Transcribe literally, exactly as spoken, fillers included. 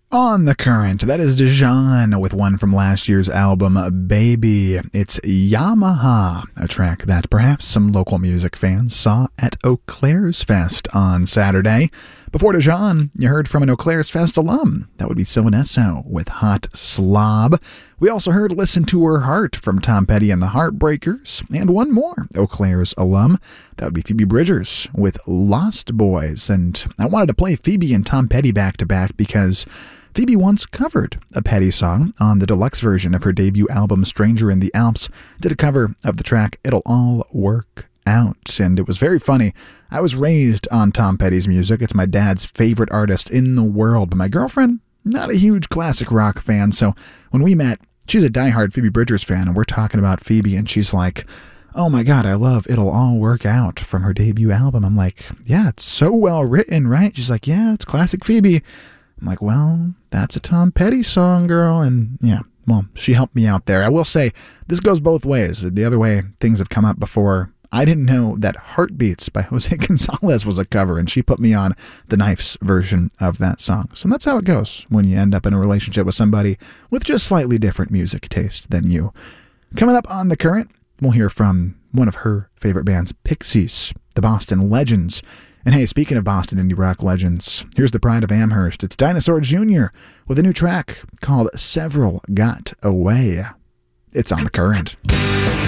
On the current, that is Dijon with one from last year's album, Baby. It's Yamaha, a track that perhaps some local music fans saw at Eau Claire's Fest on Saturday. Before Dijon, you heard from an Eau Claire's Fest alum. That would be Sylvanesso with Hot Slob. We also heard Listen to Her Heart from Tom Petty and the Heartbreakers. And one more Eau Claire's alum. That would be Phoebe Bridgers with Lost Boys. And I wanted to play Phoebe and Tom Petty back to back because Phoebe once covered a Petty song on the deluxe version of her debut album Stranger in the Alps, did a cover of the track It'll All Work Out, and it was very funny. I was raised on Tom Petty's music. It's my dad's favorite artist in the world, but my girlfriend, not a huge classic rock fan, so when we met, she's a diehard Phoebe Bridgers fan, and we're talking about Phoebe, and she's like, oh my god, I love It'll All Work Out from her debut album. I'm like, yeah, it's so well written, right? She's like, yeah, it's classic Phoebe. I'm like, well, that's a Tom Petty song, girl. And yeah, well, she helped me out there. I will say, this goes both ways. The other way things have come up before, I didn't know that Heartbeats by Jose Gonzalez was a cover, and she put me on the Knife's version of that song. So that's how it goes when you end up in a relationship with somebody with just slightly different music taste than you. Coming up on The Current, we'll hear from one of her favorite bands, Pixies, the Boston Legends. And hey, speaking of Boston indie rock legends, here's the Pride of Amherst. It's Dinosaur Junior with a new track called Several Got Away. It's on The Current.